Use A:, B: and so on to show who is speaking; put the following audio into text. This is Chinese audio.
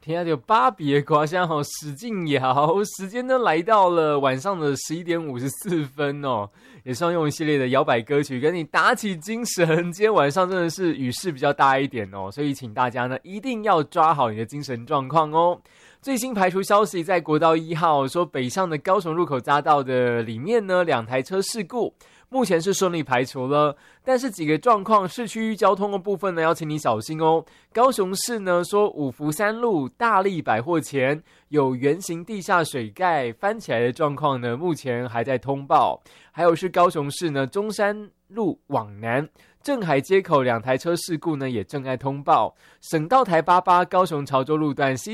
A: 天啊，有芭比的瓜香好使劲摇，时间呢来到了晚上的11:54哦，也是要用一系列的摇摆歌曲跟你打起精神。今天晚上真的是雨势比较大一点哦，所以请大家呢一定要抓好你的精神状况哦。最新排除消息，在国道1号说北上的高雄入口匝道的里面呢，2台车事故。目前是顺利排除了，但是几个状况，市区交通的部分呢，要请你小心哦。高雄市呢说五福三路大利百货前有圆形地下水盖翻起来的状况呢，目前还在通报。还有是高雄市呢中山路往南镇海街口2台车事故呢，也正在通报。省道台88高雄潮州路段